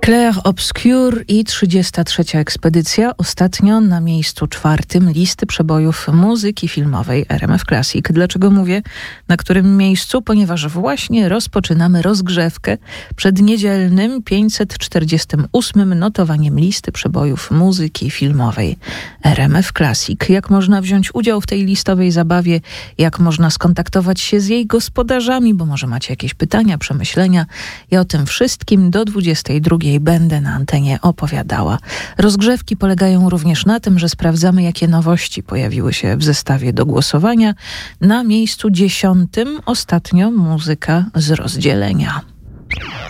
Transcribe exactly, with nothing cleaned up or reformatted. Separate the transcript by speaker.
Speaker 1: Clair Obscur i trzydziesta trzecia ekspedycja, ostatnio na miejscu czwartym listy przebojów muzyki filmowej R M F Classic. Dlaczego mówię na którym miejscu? Ponieważ właśnie rozpoczynamy rozgrzewkę przed niedzielnym pięćset czterdziestym ósmym notowaniem listy przebojów muzyki filmowej R M F Classic. Jak można wziąć udział w tej listowej zabawie? Jak można skontaktować się z jej gospodarzami? Bo może macie jakieś pytania, przemyślenia. Ja o tym wszystkim do dwudziestej drugiej będę na antenie opowiadała. Rozgrzewki polegają również na tym, że sprawdzamy, jakie nowości pojawiły się w zestawie do głosowania. Na miejscu dziesiątym ostatnio muzyka z rozdzielenia.